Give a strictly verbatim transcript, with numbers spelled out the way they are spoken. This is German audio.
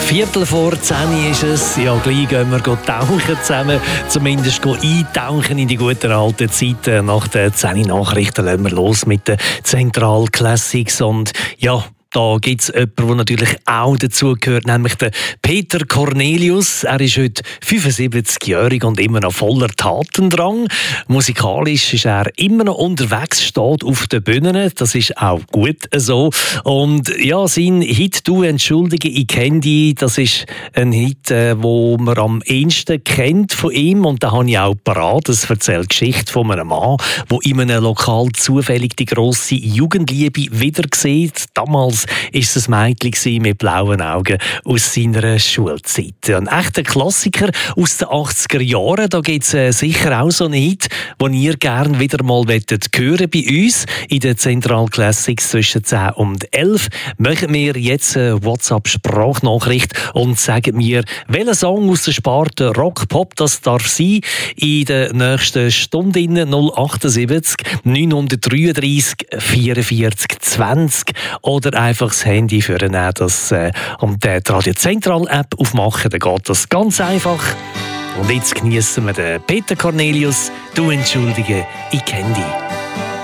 Viertel vor zehn ist es. Ja, gleich gehen wir tauchen zusammen. Zumindest eintauchen in die guten alten Zeiten. Nach den zehn Nachrichten lassen wir los mit den Central Classics. Und ja, da gibt es jemanden, der natürlich auch dazugehört, nämlich der Peter Cornelius. Er ist heute fünfundsiebzigjährig und immer noch voller Tatendrang. Musikalisch ist er immer noch unterwegs, steht auf den Bühnen. Das ist auch gut so. Und ja, sein Hit «Du entschuldige, ich kenne dich», das ist ein Hit, den man am ehesten kennt von ihm. Und da habe ich auch parat. Das erzählt die Geschichte von einem Mann, der in einem Lokal zufällig die grosse Jugendliebe wieder sieht. Damals war es ein Mädchen mit blauen Augen aus seiner Schulzeit. Ein echter Klassiker aus den achtziger Jahren. Da gibt es äh, sicher auch so einen Hit, den ihr gerne wieder mal hören bei uns in den Central Classics zwischen zehn und elf. Machen wir jetzt eine WhatsApp-Sprachnachricht und sagen mir, welcher Song aus der Sparte Rock, Pop das darf sein in den nächsten Stunden. null achtundsiebzig neunhundertdreiunddreißig vierundvierzig zwanzig oder einfach das Handy für das äh, und die Radio Central App aufmachen, dann geht das ganz einfach. Und jetzt genießen wir den Peter Cornelius. «Du entschuldige, ich kenne dich».